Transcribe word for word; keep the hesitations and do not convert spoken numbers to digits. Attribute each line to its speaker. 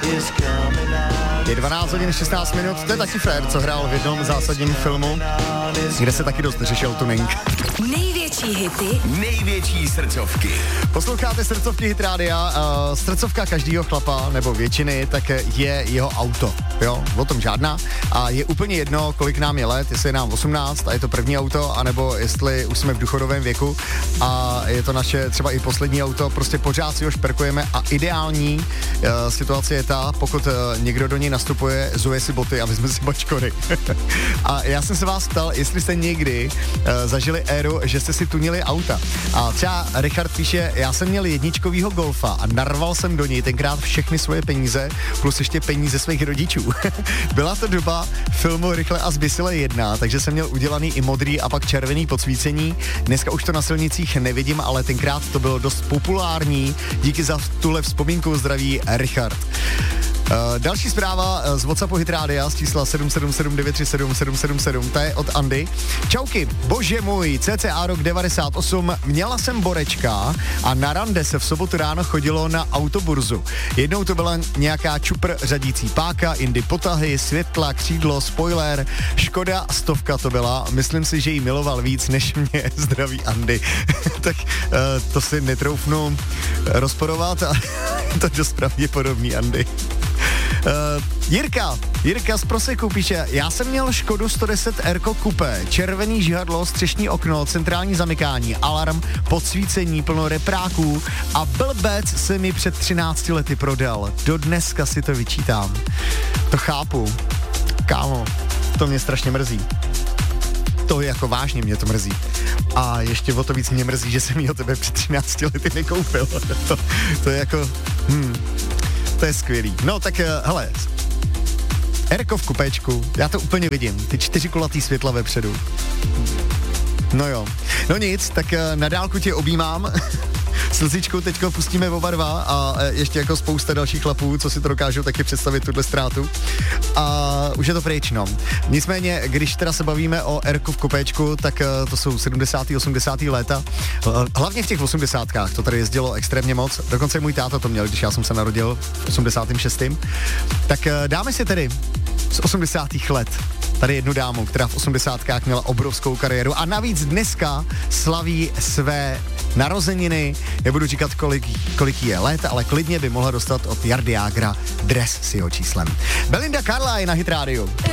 Speaker 1: Je dvanáct hodin šestnáct minut, to je taky fér, co hrál v jednom zásadním filmu, kde se taky dost řešil tuning.
Speaker 2: Největší hity,
Speaker 3: největší srdcovky.
Speaker 1: Posloucháte srdcovky Hit Rádia, uh, srdcovka každého chlapa, nebo většiny, tak je jeho auto, jo, o tom žádná. A je úplně jedno, kolik nám je let, jestli je nám osmnáct a je to první auto, anebo jestli už jsme v důchodovém věku a je to naše třeba i poslední auto, prostě pořád si ho šperkujeme a ideální uh, situace je ta, pokud uh, někdo do něj nastupuje, zuje si boty a vezme si bačkory. A já jsem se vás ptal, jestli jste někdy uh, zažili éru, že jste si tunili auta. A třeba Richard píše, já jsem měl jedničkovýho Golfa a narval jsem do něj tenkrát všechny svoje peníze, plus ještě peníze svých rodičů. Byla to doba filmu Rychle a zběsile jedna, takže jsem měl udělaný i modrý a pak červený podsvícení. Dneska už to na silnicích nevidím, ale tenkrát to bylo dost populární. Díky za tuhle vzpomínku, zdraví Richard. Uh, další zpráva z WhatsAppu Hit Rádia z čísla sedm sedm sedm devět tři sedm sedm sedm sedm, ta je od Andy. Čauky, bože můj, cca rok devadesát osm, měla jsem borečka a na rande se v sobotu ráno chodilo na autoburzu. Jednou to byla nějaká čupr řadící páka, Indy potahy, světla, křídlo, spoiler, Škoda stovka to byla, myslím si, že jí miloval víc než mě, zdraví Andy. Tak uh, to si netroufnu rozporovat a to dost pravděpodobný, Andy. Uh, Jirka, Jirka z Proseku píše, já jsem měl Škodu sto deset R Coupé, červený žihadlo, střešní okno, centrální zamykání, alarm, podsvícení, plno repráků a blbec se mi před třinácti lety prodal. Do dneska si to vyčítám. To chápu. Kámo, to mě strašně mrzí. To je jako vážně, mě to mrzí. A ještě o to víc mě mrzí, že jsem ji od tebe před třinácti lety nekoupil. to, to je jako... Hmm. To je skvělý. No tak, uh, hele, Erko v kupéčku, já to úplně vidím, ty čtyři kulatý světla vepředu. No jo. No nic, tak uh, na dálku tě objímám. Slzičku teďko pustíme oba dva a uh, ještě jako spousta dalších chlapů, co si to dokážou taky představit tuhle ztrátu. A už je to pryč, no. Nicméně, když teda se bavíme o Erku v kupéčku, tak uh, to jsou sedmdesátá osmdesátá léta. Uh, hlavně v těch osmdesátkách to tady jezdilo extrémně moc. Dokonce můj táta to měl, když já jsem se narodil v osmdesátém šestém Tak uh, dáme si tedy z osmdesátých let tady jednu dámu, která v osmdesátkách měla obrovskou kariéru a navíc dneska slaví své narozeniny. Nebudu říkat, kolik, kolik jí je let, ale klidně by mohla dostat od Jardy Jágra dres s jeho číslem. Belinda Carlisle na Hit Rádiu.